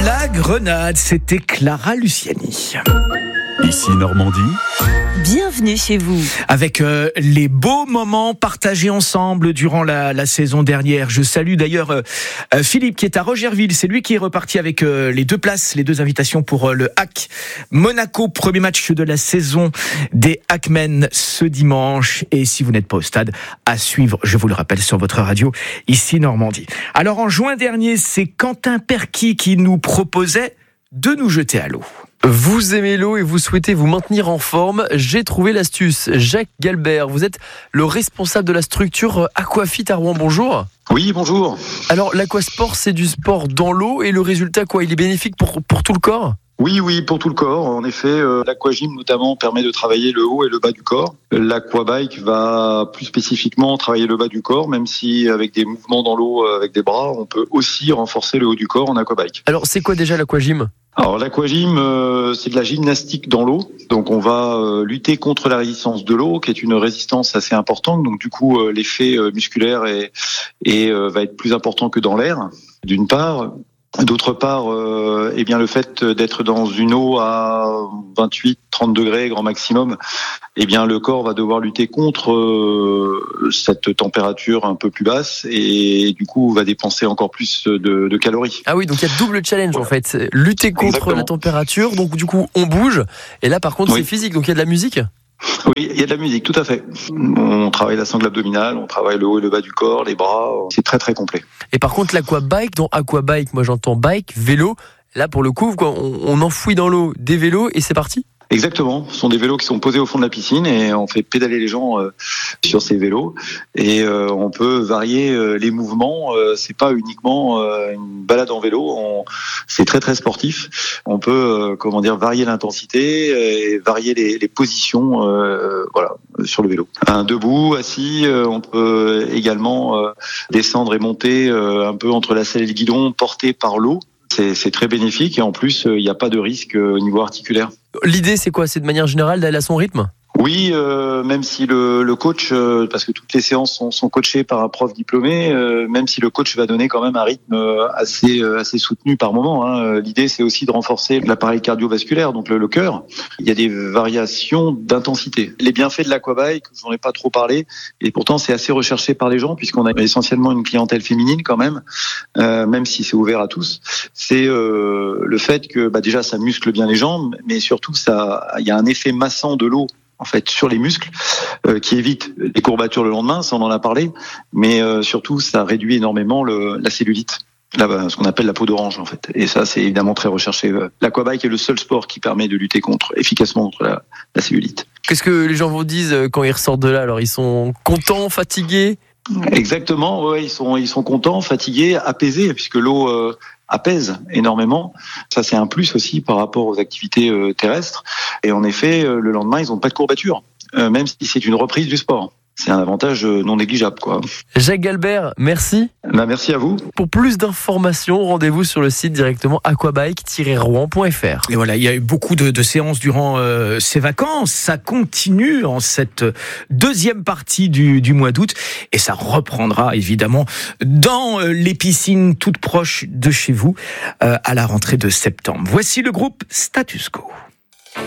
La Grenade, c'était Clara Luciani. Ici Normandie. Bienvenue chez vous. Avec les beaux moments partagés ensemble durant la saison dernière. Je salue d'ailleurs Philippe qui est à Rogerville. C'est lui qui est reparti avec les 2 places, les 2 invitations pour le HAC Monaco. Premier match de la saison des HACmen ce dimanche. Et si vous n'êtes pas au stade, à suivre, je vous le rappelle, sur votre radio, ici Normandie. Alors en juin dernier, c'est Quentin Perquis qui nous proposait de nous jeter à l'eau. Vous aimez l'eau et vous souhaitez vous maintenir en forme, j'ai trouvé l'astuce. Jacques Galbert, vous êtes le responsable de la structure Aquafit à Rouen, bonjour. Oui, bonjour. Alors l'aquasport, c'est du sport dans l'eau et le résultat quoi, il est bénéfique pour tout le corps ? Oui, pour tout le corps. En effet, l'aquagym notamment permet de travailler le haut et le bas du corps. L'aquabike va plus spécifiquement travailler le bas du corps, même si avec des mouvements dans l'eau avec des bras, on peut aussi renforcer le haut du corps en aquabike. Alors c'est quoi déjà l'aquagym ? Alors l'aquagym, c'est de la gymnastique dans l'eau. Donc on va lutter contre la résistance de l'eau, qui est une résistance assez importante. Donc du coup, l'effet musculaire va être plus important que dans l'air, d'une part. D'autre part, le fait d'être dans une eau à 28-30 degrés grand maximum, le corps va devoir lutter contre cette température un peu plus basse et du coup va dépenser encore plus de calories. Ah oui, donc il y a double challenge en fait, lutter contre Exactement. la température, donc du coup on bouge et là par contre Oui. c'est physique, donc il y a de la musique. Oui, il y a de la musique, tout à fait. On travaille la sangle abdominale, on travaille le haut et le bas du corps, les bras, c'est très très complet. Et par contre l'aquabike, dans aquabike, moi j'entends bike, vélo, là pour le coup quoi, on enfouit dans l'eau des vélos et c'est parti. Exactement, ce sont des vélos qui sont posés au fond de la piscine et on fait pédaler les gens sur ces vélos et on peut varier les mouvements. C'est pas uniquement une balade en vélo, c'est très très sportif. On peut varier l'intensité et varier les positions sur le vélo. Debout, assis, on peut également descendre et monter un peu entre la selle et le guidon, porté par l'eau. C'est très bénéfique et en plus, il n'y a pas de risque au niveau articulaire. L'idée c'est quoi ? C'est de manière générale d'aller à son rythme ? Oui, même si le coach, parce que toutes les séances sont coachées par un prof diplômé, même si le coach va donner quand même un rythme assez soutenu par moment. L'idée, c'est aussi de renforcer l'appareil cardiovasculaire, donc le cœur. Il y a des variations d'intensité. Les bienfaits de l'aquabike, j'en ai pas trop parlé, et pourtant c'est assez recherché par les gens puisqu'on a essentiellement une clientèle féminine quand même si c'est ouvert à tous. C'est le fait que déjà ça muscle bien les jambes, mais surtout il y a un effet massant de l'eau en fait sur les muscles qui évite les courbatures le lendemain, ça on en a parlé, mais surtout ça réduit énormément la cellulite, ce qu'on appelle la peau d'orange en fait, et ça c'est évidemment très recherché. L'aquabike est le seul sport qui permet de lutter efficacement contre la cellulite. Qu'est-ce que les gens vous disent quand ils ressortent de là ? Alors ils sont contents, fatigués ? Exactement, ouais, ils sont contents, fatigués, apaisés, puisque l'eau apaise énormément. Ça, c'est un plus aussi par rapport aux activités terrestres. Et en effet, le lendemain, ils n'ont pas de courbatures, même si c'est une reprise du sport. C'est un avantage non négligeable, quoi. Jacques Galbert, merci. Merci à vous. Pour plus d'informations, rendez-vous sur le site directement aquabike-rouen.fr. Et voilà, il y a eu beaucoup de séances durant ces vacances. Ça continue en cette deuxième partie du mois d'août. Et ça reprendra évidemment dans les piscines toutes proches de chez vous à la rentrée de septembre. Voici le groupe Status Quo.